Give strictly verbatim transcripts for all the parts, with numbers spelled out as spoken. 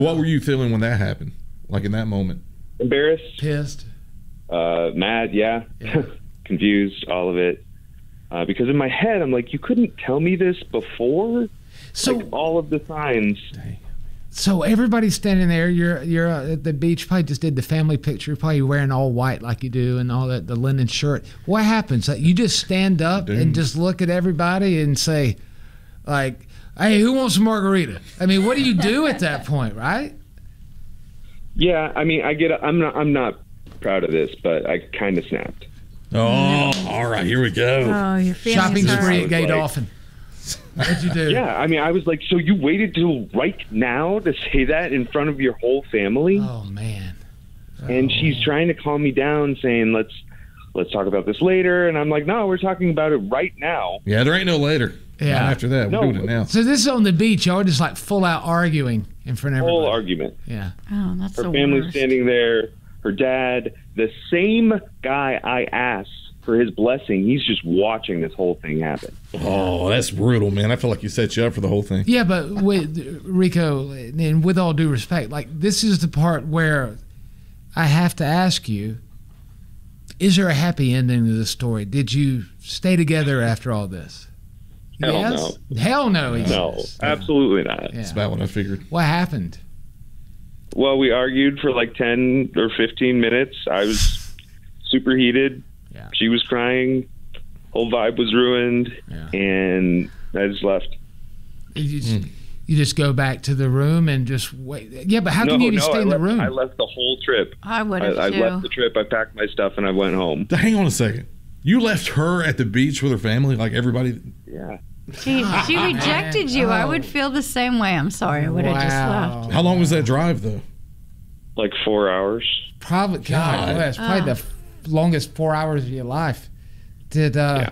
What were you feeling when that happened? Like in that moment? Embarrassed. Pissed. Uh, mad, yeah. Yeah. Confused, all of it. Uh, because in my head, I'm like, you couldn't tell me this before? So like, all of the signs. So everybody's standing there. You're you're uh, at the beach. Probably just did the family picture. Probably wearing all white like you do, and all that, the linen shirt. What happens? Like, you just stand up Dude. and just look at everybody and say, like, "Hey, who wants a margarita?" I mean, what do you do at that point, right? Yeah, I mean, I get. I'm not. I'm not proud of this, but I kind of snapped. Oh, all right, here we go. Oh, your feelings Shopping hurt. spree at Gay Like- Dolphin. What'd you do? Yeah, I mean, I was like, so you waited till right now to say that in front of your whole family? Oh man. And Oh. she's trying to calm me down, saying, let's let's talk about this later. And I'm like, no, we're talking about it right now. Yeah, there ain't no later. Yeah. Not after that, we're No. doing it now. So this is on the beach. Y'all are just like full out arguing in front of Whole everybody. argument. Yeah. Oh, that's Her the family worst. standing there, her dad, the same guy I asked for his blessing. He's just watching this whole thing happen. Oh, that's brutal, man. I feel like you set you up for the whole thing. Yeah, but with Rico, and with all due respect, like, this is the part where I have to ask you: is there a happy ending to the story? Did you stay together after all this? Hell yes? Hell no. He No, says. absolutely not. Yeah. That's about what I figured. What happened? Well, we argued for like ten or fifteen minutes. I was super heated. Yeah. She was crying. Whole vibe was ruined. Yeah. And I just left. You just, you just go back to the room and just wait. Yeah, but how no, can you even no, stay I in the left, room? I left the whole trip. I would I, have I too. left the trip. I packed my stuff and I went home. Hang on a second. You left her at the beach with her family, like everybody. Yeah. She, she rejected you. I Oh. would feel the same way. I'm sorry. I would have just Wow. left. How long was that drive, though? Like four hours. Probably, God, God. well, that's probably the f- longest four hours of your life. Did uh?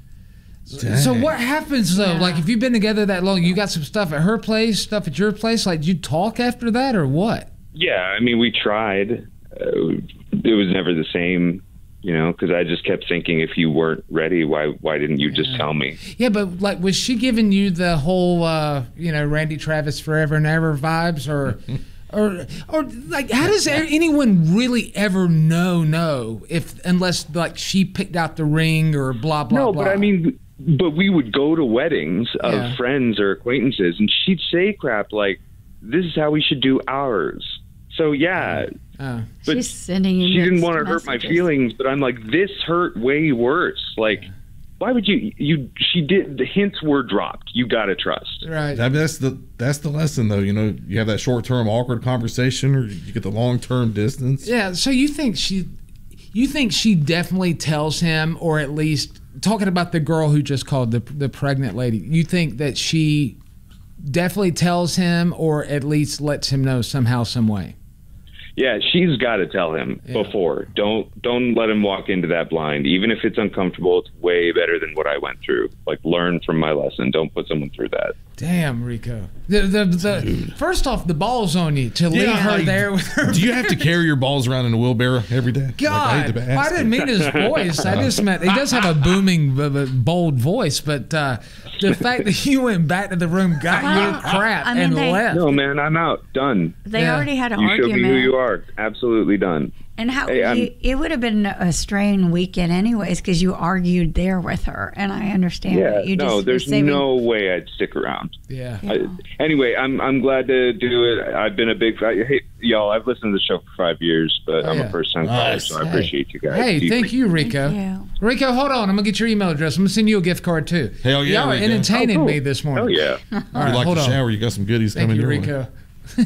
Yeah. So Dang. what happens though? Yeah. Like, if you've been together that long, you got some stuff at her place, stuff at your place. Like, did you talk after that or what? Yeah, I mean, we tried. Uh, it was never the same, you know, because I just kept thinking, if you weren't ready, why why didn't you just tell me? Yeah, but like, was she giving you the whole, uh, you know, Randy Travis forever and ever vibes, or, or, or like, how does anyone really ever know? No, if unless like she picked out the ring or blah blah. No, blah. but I mean, but we would go to weddings of Yeah. friends or acquaintances, and she'd say crap like, "This is how we should do ours." So yeah, Uh, but She's sending you she didn't mixed want to hurt my messages. feelings, but I'm like, this hurt way worse. Like, why would you? You she did. The hints were dropped. You gotta trust. right. I mean, that's the that's the lesson, though. You know, you have that short term awkward conversation, or you get the long term distance. Yeah. So you think she, you think she definitely tells him, or at least talking about the girl who just called, the the pregnant lady. You think that she definitely tells him, or at least lets him know somehow, some way. Yeah, she's got to tell him Yeah. before. Don't don't let him walk into that blind. Even if it's uncomfortable, it's way better than what I went through. Like, learn from my lesson. Don't put someone through that. Damn, Rico. The, the, the, first off, the ball's on you to leave Yeah, her like, there with her. Do you have to carry your balls around in a wheelbarrow every day? Like, I God, hate to well, I ask didn't you. mean his voice. I just meant he does have a booming, b- b- bold voice. But uh, the fact that you went back to the room, got Well, your crap, I mean, and they- left. No, man, I'm out. Done. They Yeah. already had an You showed me argument. who you are. Absolutely done. And how Hey, I'm- you, it would have been a strained weekend anyways because you argued there with her, and I understand. Yeah, that. You no, just there's were saving, no way I'd stick around. Yeah. I, anyway, I'm I'm glad to do it. I've been a big I, hey, y'all. I've listened to the show for five years, but I'm Yeah. a first time caller, Nice. so I Hey. appreciate you guys. Hey, deeply. thank you, Rico. Thank you. Rico, hold on. I'm gonna get your email address. I'm gonna send you a gift card too. Hell yeah, Y'all are Rico. entertaining Oh, cool. me this morning. Oh yeah. All You right, like hold to on. shower? You got some goodies Thank coming you, your way. Rico.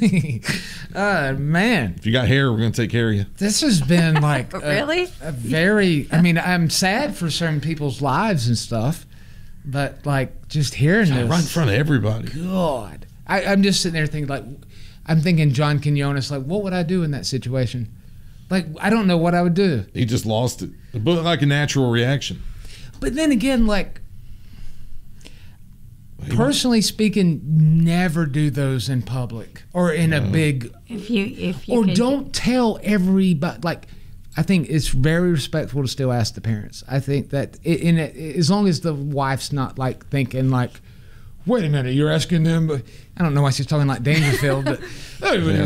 uh, man, If you got hair, we're gonna take care of you. this has been like a, Really? a very. I mean, I'm sad for certain people's lives and stuff, but like just hearing this, Right in front of everybody. God, I, I'm just sitting there thinking like, I'm thinking John Quinones. Like, what would I do in that situation? Like, I don't know what I would do. He just lost it, but like a natural reaction. But then again, like, personally speaking, never do those in public or in a big, If you if you or can- don't tell everybody. Like, I think it's very respectful to still ask the parents. I think that, it, in it, as long as the wife's not like thinking like, Wait a minute, you're asking them. I don't know why she's talking like Dangerfield, but. Oh,